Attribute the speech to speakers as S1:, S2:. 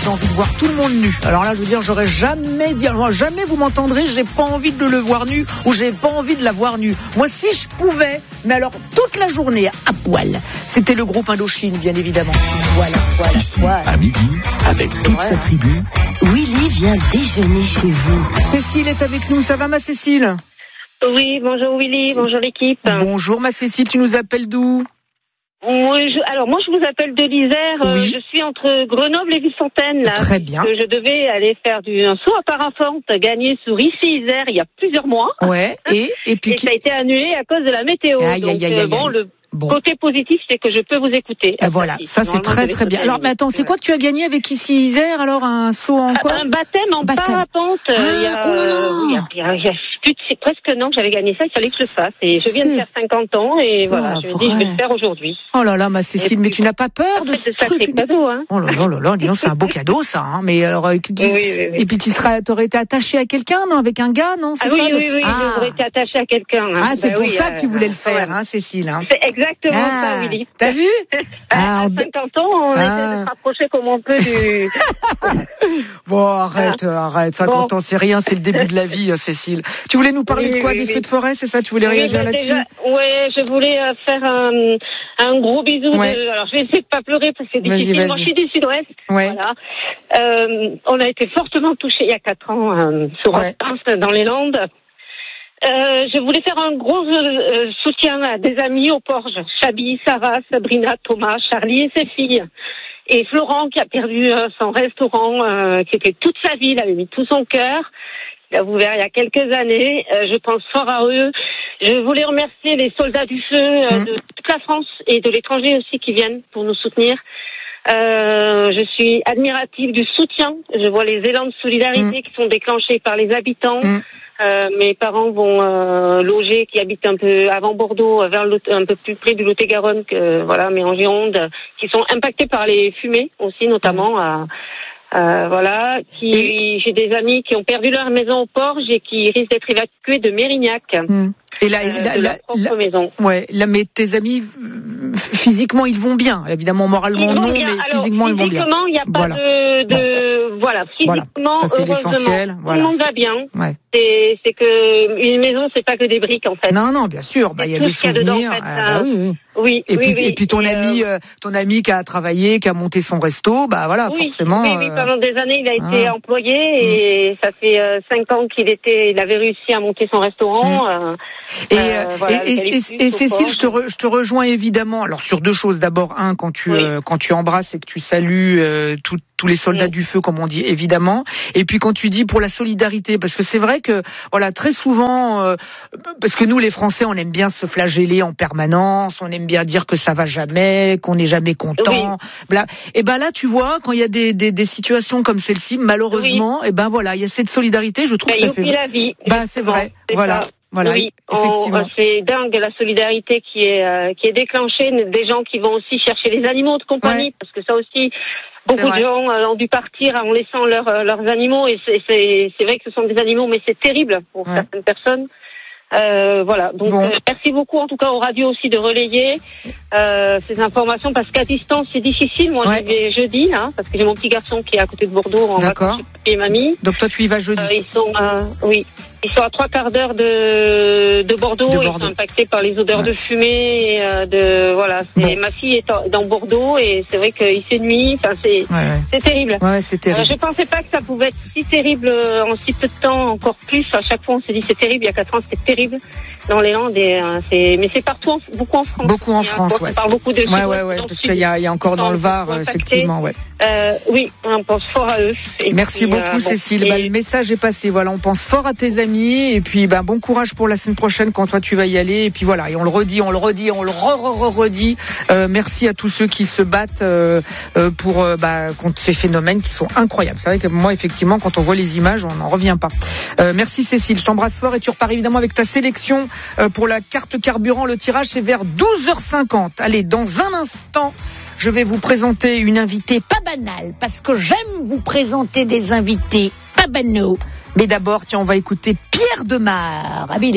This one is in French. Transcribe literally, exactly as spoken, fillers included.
S1: j'ai envie de voir tout le monde nu. Alors là, je veux dire, j'aurais jamais dit, moi, jamais vous m'entendrez, j'ai pas envie de le voir nu ou j'ai pas envie de la voir nue. Moi, si je pouvais, mais alors toute la journée à poil. C'était le groupe Indochine, bien évidemment. Voilà, voilà,
S2: Ici,
S1: voilà.
S2: à midi, avec toute
S1: Voilà.
S2: sa tribu,
S3: Willy vient déjeuner chez vous.
S1: Cécile est avec nous, ça va ma Cécile?
S4: Oui, bonjour Willy, bonjour l'équipe.
S1: Bonjour ma Cécile, tu nous appelles d'où?
S4: Moi, je, alors moi je vous appelle de l'Isère, euh,
S1: Oui.
S4: je suis entre Grenoble et Ville-Fontaine là.
S1: Très bien.
S4: Que je devais aller faire du, un saut à parapente gagné sur Issy-Isère il y a plusieurs mois.
S1: Ouais, et, et puis...
S4: Et
S1: qui-
S4: ça a été annulé à cause de la météo.
S1: Aïe,
S4: Donc
S1: aïe, aïe,
S4: euh,
S1: aïe,
S4: bon,
S1: aïe.
S4: le
S1: Bon.
S4: côté positif c'est que je peux vous écouter.
S1: Ah, voilà, ça c'est très très bien. Alors mais attends, c'est quoi que tu as gagné avec ici Isère? Alors un saut en quoi?
S4: Un baptême en
S1: Baptême.
S4: parapente.
S1: Ah,
S4: euh, il y a,
S1: oh là là.
S4: il y a, il y a, il y a plus de- c'est presque un an que j'avais gagné ça, il fallait que je le fasse. Et je viens de
S1: C'est-
S4: faire cinquante ans et voilà,
S1: Oh,
S4: je me dis je vais
S1: vrai.
S4: le faire aujourd'hui.
S1: Oh là là, ma Cécile,
S4: Et
S1: mais
S4: puis,
S1: tu n'as pas peur
S4: En
S1: de
S4: fait,
S1: ce
S4: c'est
S1: truc?
S4: sacré cadeau, hein.
S1: Oh là là là là, dis donc, c'est un beau cadeau ça, hein. Mais alors, euh, qui-
S4: Oui, oui, oui.
S1: et puis tu seras, t'aurais été attaché à quelqu'un, non? Avec un gars, non? C'est
S4: Ah oui,
S1: ça, le-
S4: oui, oui,
S1: Ah,
S4: j'aurais été attachée à quelqu'un. hein.
S1: Ah, c'est
S4: Bah
S1: pour
S4: oui,
S1: ça
S4: euh,
S1: que tu voulais le faire,
S4: ouais.
S1: hein, Cécile, hein.
S4: C'est exactement
S1: Ah,
S4: ça, Willy.
S1: t'as vu?
S4: À,
S1: Ah,
S4: à
S1: on-
S4: cinquante ans, on
S1: Ah.
S4: essaie de se rapprocher comme on peut du...
S1: Bon, arrête, euh, arrête, cinquante
S4: Bon.
S1: ans, c'est rien, c'est le début de la vie, hein, Cécile. Tu voulais nous parler
S4: Oui,
S1: de quoi?
S4: oui,
S1: Des
S4: oui.
S1: feux de forêt, c'est ça? Tu voulais
S4: Oui,
S1: réagir
S4: bah,
S1: là-dessus?
S4: déjà, ouais, je voulais euh, faire un, un gros bisou.
S1: Ouais.
S4: De, alors, je vais essayer de pas pleurer parce que c'est
S1: Vas-y,
S4: difficile.
S1: vas-y.
S4: Moi, je suis du Sud-Ouest.
S1: Ouais.
S4: Voilà. Euh, on a été fortement touchés il y a quatre ans euh, sur
S1: Ouais.
S4: Orpince, dans les Landes. Euh, je voulais faire un gros euh, soutien à des amis au Porge. Chabi, Sarah, Sabrina, Thomas, Charlie et ses filles. Et Florent qui a perdu euh, son restaurant, euh, qui était toute sa vie, il avait mis tout son cœur. Il a ouvert il y a quelques années. Euh, je pense fort à eux. Je voulais remercier les soldats du feu euh,
S1: Mmh.
S4: de toute la France et de l'étranger aussi qui viennent pour nous soutenir. Euh, je suis admirative du soutien. Je vois les élans de solidarité
S1: Mmh.
S4: qui sont déclenchés par les habitants.
S1: Mmh.
S4: Euh, mes parents vont euh, loger, qui habitent un peu avant Bordeaux, vers le, Lot- un peu plus près du Lot-et-Garonne, que voilà, mais en Gironde, qui sont impactés par les fumées aussi, notamment. À, euh, voilà, qui
S1: Et-
S4: j'ai des amis qui ont perdu leur maison au Porge et qui risquent d'être évacués de Mérignac,
S1: Hmm. Et là,
S4: euh,
S1: là,
S4: de
S1: là,
S4: leur propre
S1: là-
S4: maison.
S1: ouais, là, mais tes amis, euh, physiquement, ils vont bien. Évidemment, moralement,
S4: Ils vont
S1: non,
S4: bien.
S1: mais
S4: Alors,
S1: physiquement, ils vont bien.
S4: physiquement, il n'y a pas
S1: Voilà.
S4: de, de voilà,
S1: Voilà.
S4: physiquement,
S1: Ça, c'est
S4: heureusement,
S1: l'essentiel.
S4: tout
S1: Voilà.
S4: le monde va bien.
S1: Ouais.
S4: C'est, c'est que une maison, c'est pas que des briques en fait.
S1: Non, non, bien sûr. Bah, il y a
S4: tout
S1: des
S4: ce qu'il y a dedans,
S1: souvenirs.
S4: en fait,
S1: Ah, bah
S4: hein.
S1: oui, oui.
S4: Oui,
S1: Et
S4: oui,
S1: puis,
S4: oui.
S1: et puis ton
S4: Et,
S1: ami,
S4: euh,
S1: euh, ton ami qui a travaillé, qui a monté son resto, bah voilà,
S4: oui,
S1: forcément.
S4: oui, oui,
S1: euh,
S4: pendant des années, il a été
S1: ah.
S4: employé et ça fait euh, cinq ans qu'il était, il avait réussi à monter son restaurant.
S1: Mm.
S4: euh,
S1: Et,
S4: euh,
S1: euh,
S4: voilà,
S1: et, et,
S4: l'eucalyptus
S1: et- et
S4: au
S1: Cécile,
S4: Porge.
S1: je te, re- je te rejoins évidemment. Alors sur deux choses. D'abord, un, quand tu
S4: Oui.
S1: euh, quand tu embrasses et que tu salues euh, tout- tous les soldats
S4: Oui.
S1: du feu, comme on dit, évidemment. Et puis quand tu dis pour la solidarité, parce que c'est vrai que voilà, très souvent, euh, parce que nous les Français, on aime bien se flageller en permanence, on aime bien dire que ça va jamais, qu'on n'est jamais content. Bla. Et ben là, tu vois, quand il y a des, des, des situations comme celle-ci, malheureusement, et ben voilà, il y a cette solidarité. Je trouve
S4: Ben,
S1: que ça
S4: youpi
S1: fait.
S4: la vie.
S1: Bah c'est vrai,
S4: C'est
S1: voilà.
S4: ça.
S1: Voilà,
S4: oui, on-
S1: effectivement.
S4: c'est dingue la solidarité qui est euh, qui est déclenchée, des gens qui vont aussi chercher les animaux de compagnie,
S1: Ouais.
S4: parce que ça aussi, beaucoup
S1: vrai.
S4: de gens euh, ont dû partir en laissant leurs euh, leurs animaux, et c'est c'est c'est vrai que ce sont des animaux, mais c'est terrible pour
S1: Ouais.
S4: certaines personnes. Euh, voilà, donc
S1: Bon.
S4: euh, merci beaucoup en tout cas aux radios aussi de relayer euh, ces informations, parce qu'à distance c'est difficile. Moi
S1: Ouais.
S4: j'y vais jeudi, hein, parce que j'ai mon petit garçon qui est à côté de Bordeaux en
S1: D'accord.
S4: vacances chez papy et mamie.
S1: Donc toi, tu y vas jeudi.
S4: Euh, ils sont, euh, oui, ils sont à trois quarts d'heure de, de Bordeaux.
S1: De
S4: Ils
S1: Bordeaux.
S4: sont impactés par les odeurs
S1: Ouais.
S4: de fumée. Et, euh, de voilà, c'est,
S1: Bon.
S4: ma fille est en- dans Bordeaux et c'est vrai qu'il fait nuit. Enfin, c'est,
S1: Ouais, ouais.
S4: c'est terrible.
S1: Ouais, c'est
S4: Euh,
S1: terrible.
S4: je pensais pas que ça pouvait être si terrible euh, en si peu de temps, encore plus. À chaque fois, on s'est dit c'est terrible. Il y a quatre ans, c'était terrible dans les Landes. Et, euh, c'est, mais c'est partout, en- beaucoup en France.
S1: Beaucoup en
S4: Il y a
S1: France,
S4: encore-
S1: ouais.
S4: On parle beaucoup de
S1: Ouais,
S4: Sud-Ouest,
S1: ouais, ouais,
S4: dans le
S1: parce
S4: Sud.
S1: qu'il y a, il y a encore dans le Var,
S4: Impacté.
S1: effectivement, ouais.
S4: Euh, oui, on pense fort à eux. Et
S1: Merci
S4: puis,
S1: beaucoup,
S4: euh, bon,
S1: Cécile.
S4: et-
S1: Bah, le message est passé. Voilà, on pense fort à tes amis et puis bah, bon courage pour la semaine prochaine quand toi tu vas y aller. Et puis voilà, et on le redit, on le redit, on le re re re redit. Euh, merci à tous ceux qui se battent euh, euh, pour euh, bah, contre ces phénomènes qui sont incroyables. C'est vrai que moi, effectivement, quand on voit les images, on n'en revient pas. Euh, merci Cécile, je t'embrasse fort et tu repars évidemment avec ta sélection euh, pour la carte carburant. Le tirage c'est vers douze heures cinquante. Allez, dans un instant. Je vais vous présenter une invitée pas banale, parce que j'aime vous présenter des invités pas banaux. Mais d'abord, tiens, on va écouter Pierre Demar. Ah, mais il est